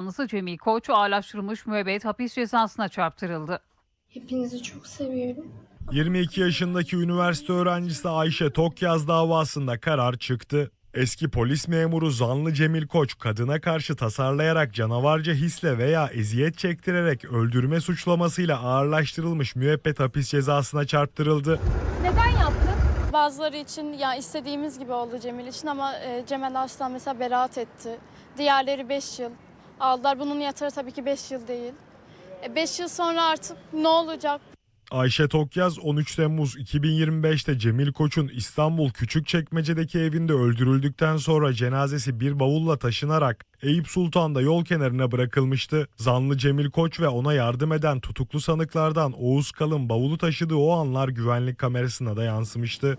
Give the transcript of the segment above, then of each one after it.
zanlısı Cemil Koç ağırlaştırılmış müebbet hapis cezasına çarptırıldı. Hepinizi çok seviyorum. 22 yaşındaki üniversite öğrencisi Ayşe Tokyaz davasında karar çıktı. Eski polis memuru zanlı Cemil Koç kadına karşı tasarlayarak canavarca hisle veya eziyet çektirerek öldürme suçlamasıyla ağırlaştırılmış müebbet hapis cezasına çarptırıldı. Neden yaptın? Bazıları için ya istediğimiz gibi oldu Cemil için ama Cemal Arslan mesela beraat etti. Diğerleri 5 yıl aldılar. Bunun yatarı tabii ki 5 yıl değil. 5 yıl sonra artık ne olacak? Ayşe Tokyaz 13 Temmuz 2025'te Cemil Koç'un İstanbul Küçükçekmece'deki evinde öldürüldükten sonra cenazesi bir bavulla taşınarak Eyüp Sultan'da yol kenarına bırakılmıştı. Zanlı Cemil Koç ve ona yardım eden tutuklu sanıklardan Oğuz Kalın bavulu taşıdığı o anlar güvenlik kamerasına da yansımıştı.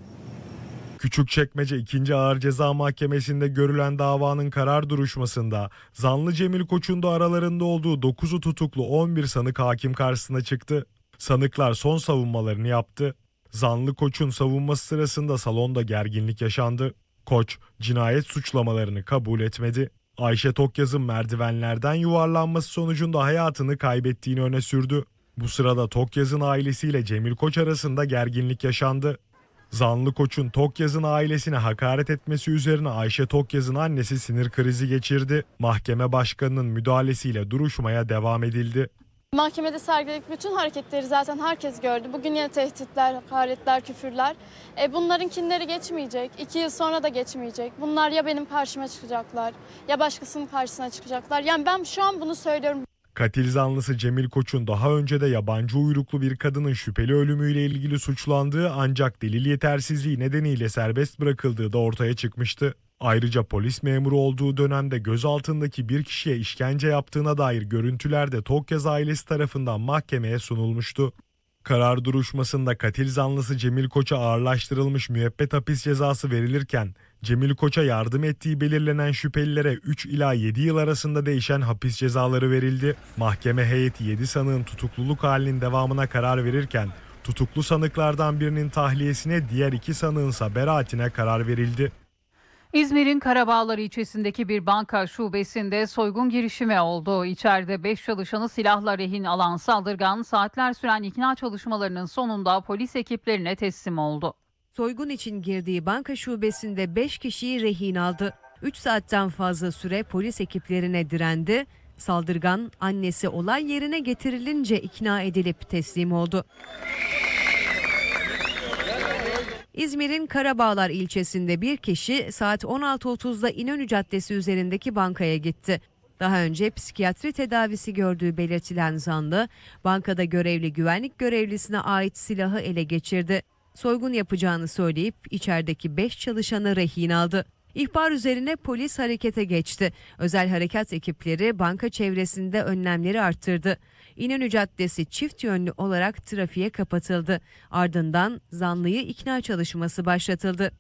Küçükçekmece 2. Ağır Ceza Mahkemesi'nde görülen davanın karar duruşmasında zanlı Cemil Koç'un da aralarında olduğu 9'u tutuklu 11 sanık hakim karşısına çıktı. Sanıklar son savunmalarını yaptı. Zanlı Koç'un savunması sırasında salonda gerginlik yaşandı. Koç, cinayet suçlamalarını kabul etmedi. Ayşe Tokyaz'ın merdivenlerden yuvarlanması sonucunda hayatını kaybettiğini öne sürdü. Bu sırada Tokyaz'ın ailesiyle Cemil Koç arasında gerginlik yaşandı. Zanlı Koç'un Tokyaz'ın ailesine hakaret etmesi üzerine Ayşe Tokyaz'ın annesi sinir krizi geçirdi. Mahkeme başkanının müdahalesiyle duruşmaya devam edildi. Mahkemede sergiledik bütün hareketleri zaten herkes gördü. Bugün yine tehditler, hakaretler, küfürler. Bunların kinleri geçmeyecek. 2 yıl sonra da geçmeyecek. Bunlar ya benim karşıma çıkacaklar ya başkasının karşısına çıkacaklar. Yani ben şu an bunu söylüyorum. Katil zanlısı Cemil Koç'un daha önce de yabancı uyruklu bir kadının şüpheli ölümüyle ilgili suçlandığı ancak delil yetersizliği nedeniyle serbest bırakıldığı da ortaya çıkmıştı. Ayrıca polis memuru olduğu dönemde gözaltındaki bir kişiye işkence yaptığına dair görüntüler de Tokyaz ailesi tarafından mahkemeye sunulmuştu. Karar duruşmasında katil zanlısı Cemil Koç'a ağırlaştırılmış müebbet hapis cezası verilirken Cemil Koç'a yardım ettiği belirlenen şüphelilere 3 ila 7 yıl arasında değişen hapis cezaları verildi. Mahkeme heyeti 7 sanığın tutukluluk halinin devamına karar verirken tutuklu sanıklardan birinin tahliyesine, diğer 2 sanığınsa beraatine karar verildi. İzmir'in Karabağlar ilçesindeki bir banka şubesinde soygun girişimi oldu. İçeride 5 çalışanı silahla rehin alan saldırgan saatler süren ikna çalışmalarının sonunda polis ekiplerine teslim oldu. Soygun için girdiği banka şubesinde 5 kişiyi rehin aldı. 3 saatten fazla süre polis ekiplerine direndi. Saldırgan annesi olay yerine getirilince ikna edilip teslim oldu. İzmir'in Karabağlar ilçesinde bir kişi saat 16.30'da İnönü Caddesi üzerindeki bankaya gitti. Daha önce psikiyatri tedavisi gördüğü belirtilen zanlı, bankada görevli güvenlik görevlisine ait silahı ele geçirdi. Soygun yapacağını söyleyip içerideki 5 çalışanı rehin aldı. İhbar üzerine polis harekete geçti. Özel harekat ekipleri banka çevresinde önlemleri arttırdı. İnönü Caddesi çift yönlü olarak trafiğe kapatıldı. Ardından zanlıyı ikna çalışması başlatıldı.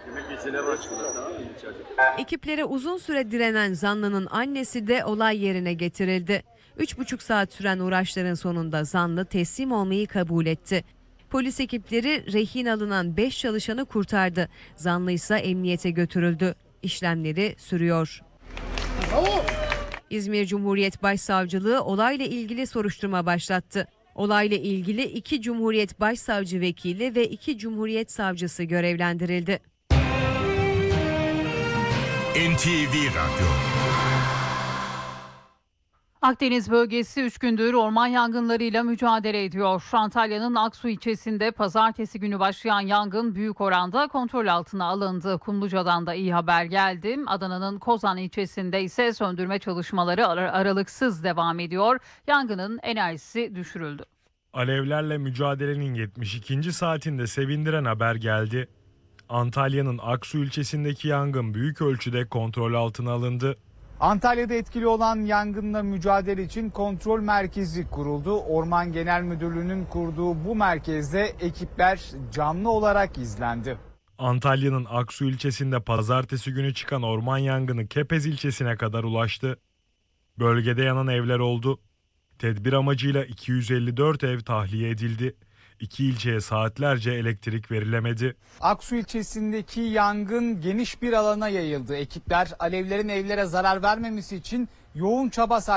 Ekiplere uzun süre direnen zanlının annesi de olay yerine getirildi. 3,5 saat süren uğraşların sonunda zanlı teslim olmayı kabul etti. Polis ekipleri rehin alınan 5 çalışanı kurtardı. Zanlı ise emniyete götürüldü. İşlemleri sürüyor. İzmir Cumhuriyet Başsavcılığı olayla ilgili soruşturma başlattı. Olayla ilgili 2 Cumhuriyet Başsavcı Vekili ve 2 Cumhuriyet Savcısı görevlendirildi. NTV Radyo. Akdeniz bölgesi 3 gündür orman yangınlarıyla mücadele ediyor. Antalya'nın Aksu ilçesinde pazartesi günü başlayan yangın büyük oranda kontrol altına alındı. Kumluca'dan da iyi haber geldi. Adana'nın Kozan ilçesinde ise söndürme çalışmaları aralıksız devam ediyor. Yangının enerjisi düşürüldü. Alevlerle mücadelenin 72. saatinde sevindiren haber geldi. Antalya'nın Aksu ilçesindeki yangın büyük ölçüde kontrol altına alındı. Antalya'da etkili olan yangınla mücadele için kontrol merkezi kuruldu. Orman Genel Müdürlüğü'nün kurduğu bu merkezde ekipler canlı olarak izlendi. Antalya'nın Aksu ilçesinde pazartesi günü çıkan orman yangını Kepez ilçesine kadar ulaştı. Bölgede yanan evler oldu. Tedbir amacıyla 254 ev tahliye edildi. 2 ilçeye saatlerce elektrik verilemedi. Aksu ilçesindeki yangın geniş bir alana yayıldı. Ekipler alevlerin evlere zarar vermemesi için yoğun çaba sarf